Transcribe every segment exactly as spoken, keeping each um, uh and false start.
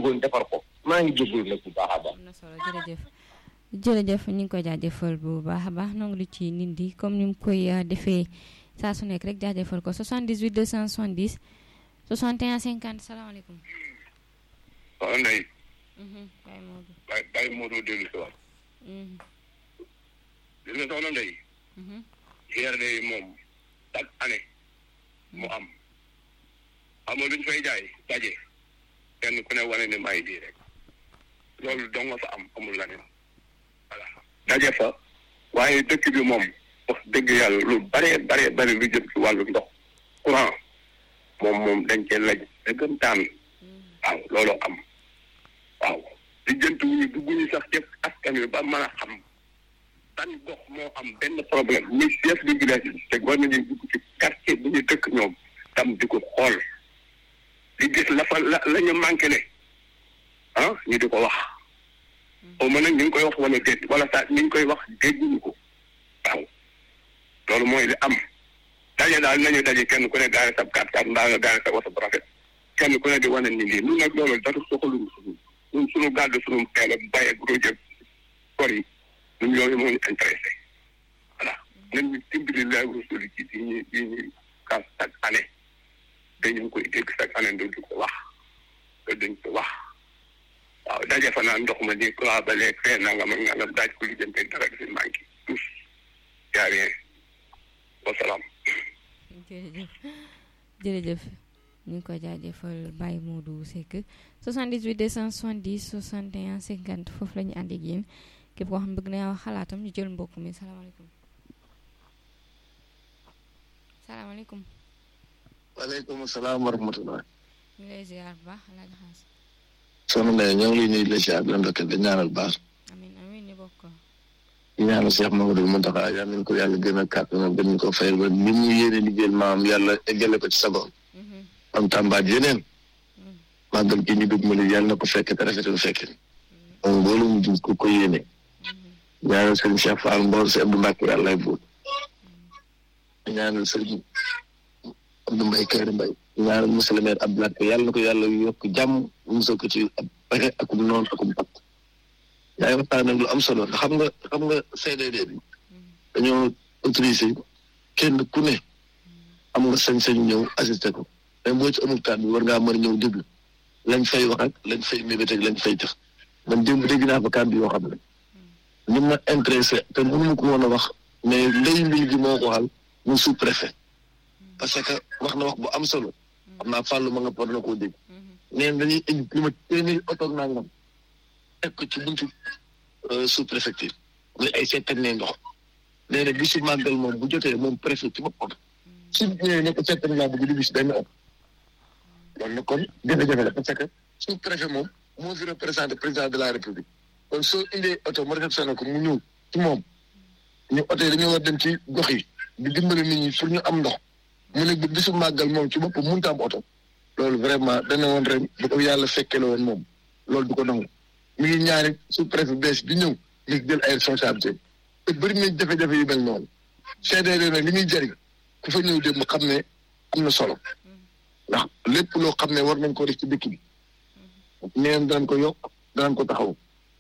jugoon defar ko maa ngi jógul nag bu baax a baax. am na solo jërëjëf jërëjëf ñu ngi koy jaajëfal bu baax a baax noo ngi lu ci nindi comme ni mu koy defee saa su nekk rek jaajëfal ko soixante-dix-huit deux cent soixante-dix soixante et un cinquante salaamaaleykum. waaw Ndeye. Baye Modou. Baye Baye Modou dellu si waat. gis nga soxna Ndeye. hier de moom chaque année mu am xam nga luñ fay jaay daje kenn ku ne wane ne may di rek loolu dong nga fa am amul la neen voilà daje fa waaye dëkk bi moom wax dëgg yàlla lu bare bare bare lu jëm ci wàllu ndox courant moom moom dañ cee laj dëggantaan waaw loolu am waaw di jënt wuñu dugguñu sax jëf askan wi ba mën a xam ban gox moo am benn problème muy chef de village bi te war nañu dugg ci quartier bi ñu dëkk ñoom tam di ko xool di gis la fa la la ñu manqué ne ah ñu di ko wax xaw ma nag ñu ngi koy wax wala déet wala saa ñu ngi koy wax dégguñu ko waaw loolu mooy li am daje daal nañu daje kenn ku ne gaare sab kat kat mbaa nga gaare sa oto bu rafet kenn ku ne di wane ni lii nun nag loolu dara soxaluñu suñu ñun suñu gàddu suñu teel a bàyyi ak roje kor yi ñun yooyu moo ñu intéressé voilà nañ ñu dimbali laay rasuli ci di ñu di ñu kaas chaque année te ñu ngi koy dégg chaque année du ko wax te duñ ko wax waaw daje fa naa ndox ma di courant ba léegi fee nangam ak nangam daaj ko li jënte dara dafi manqué tous yaa rien wasalaam. jërëjëf jërëjëf ñu ngi ko jaajëfal Baye Modou Seck soixante-dix-huit deux cent soixante-dix soixante et un cinquante foofu la ñu ànd ak yéen képp koo xam bëgg na wax xalaatam ñu jël mbokk mi salaamaaleykum salaamaaleykum. waaleykum salaam wa rahmatulah. ñu lay ziar bu baax El Hadj Xaas. soxna Ndeye ñoo ngi lay nuyu di la ziar di la ndokkeel di ñaanal baax. amiin amiin ñu bokk. di ñaanal Cheikh Mamadou Mountakha yal nañu ko yàlla gën a kàttanal gën ñu ko fayal ba li ñu yéene liggéeyal maam yàlla eggale ko ci sagoom. am tàmbaat yeneen. màggal gi ñu dugg ma ni yàlla na ko fekke te rafetal fekke. moom mboolu mu jub ko ko yéene. ñaanal sëriñ Cheikh Fall Mbor si Abdou Mbacke yàlla lay buut. ñaanal sëriñ Abdou Mbaye Kër Mbaye. ñaanal monsieur le maire Abdoulaye ko yàlla na ko yàlla yokk jàmm musal ko ci ab pexe akum noonu akum pat. yaay waxtaan nag lu am solo ndax xam nga xam nga C D D bi dañoo autorisé kenn ku ne am nga sañ-sañ ñëw assisté ko mais boo ci amul kàddu war ngaa mën a ñëw déglu lañ fay wax ak lañ fay mébét ak lañ fay tax man démb dégg naa fa kàddu yoo xam ne ni ma intéressé te mënu ma ko woon a wax mais ndey mbil gi moo ko waxal mu sous préfet parce que wax na wax bu am solo xam naa fàllu ma nga por na koo dégg neen dañuy indi li ma téeméeri oto nangam teg ko ci buntu sous préfecture muy ay seetal ne ndox nee na bisu màggal moom bu jotee moom préfet ci boppam su ñëwee ne ko seetal laa bëgg di bis benn oto loolu nag kon jafe-jafe la parce que sous préfet moom moo fi représenté président de la république kon soo indee oto mu réceptionné ko mu ñëw ci moom ñu oto yi dañoo war dem ci gox yi di dimbali nit ñi pour ñu am ndox mu ne bu bisu màggal moom ci boppam mënut a am oto loolu vraiment dana woon ren bu ko yàlla fekkee la woon moom loolu du ko nangu. mi ngi ñaari sous préfet bees bi ñëw di jël ay responsabilité te bëri nañ jafe-jafe yu mel noonu C D D nag li muy jëriñ ku fa ñëw dem xam ne am na solo ndax lépp loo xam ne war nañ ko def ci dëkk bi neen danañ ko yokk danañ ko taxaw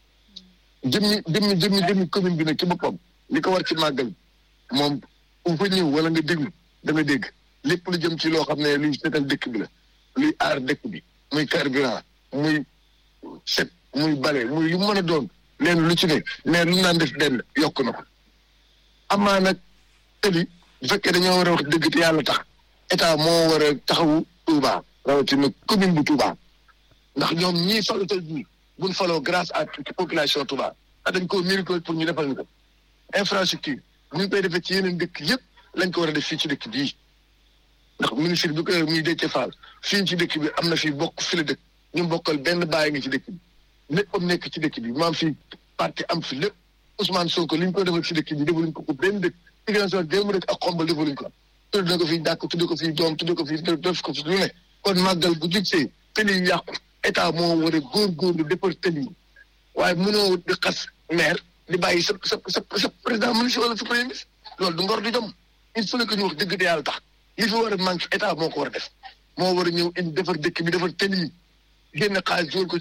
jëmmi jëmmi jëmmi jëmmi commune bi nag ci boppam li ko war ci màggal moom ku fa ñëw wala nga déglu da nga dégg lépp lu jëm ci loo xam ne luy seetal dëkk bi la luy aar dëkk bi muy carburant muy set muy bale muy yu mën a doon leen lu ci ne mais lu naan def benn yokk na ko amaa nag tëli bu fekkee dañoo war a wax dëgg te yàlla tax état moo war a taxawu Touba rawatina commune bu Touba ndax ñoom ñii falu tey jii buñ faloo grâce à population Touba ah dañ koo mérité pour ñu defal ñu ko infrastructure bu ñu koy defee ci yeneen dëkk yëpp lañ ko war a def fii ci dëkk bii ndax ministre bi ko muy Déthié Fall fii ci dëkk bi am na fii bokk fi la dëkk ñu bokkal benn bàyyi nga ci dëkk bi lépp am nekk ci dëkk bi maam fi parti am fi lépp Ousmane Sonko li ñu ko defal ci dëkk bi defaluñ ko ko benn dëkk Ziguinchor démb rek ak xombal defaluñ ko tudd na ko fii dàkk tudd ko fii doom tudd ko fii def ko fi lu ne kon màggal bu jub see tëli yi yàqu état moo war a góorgóorlu defar tëli yi waaye mënoo di xas maire di bàyyi sa sa sa sa président ministre wala sa premier ministre loolu du ngor di jom il faut que ñu wax dëgg te yàlla tax li fi war a manqué état moo ko war a def moo war a ñëw indi defar dëkk bi defar tëli yi génn xaalis jóor ko